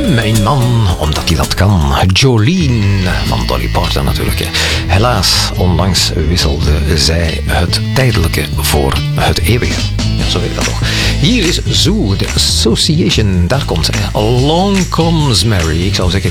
Mijn man, omdat hij dat kan. Jolene van Dolly Parton natuurlijk. Helaas, onlangs wisselde zij het tijdelijke voor het eeuwige. Ja, zo weet ik dat toch. Hier is Zoo, de Association. Daar komt zij. Along Comes Mary. Ik zou zeggen,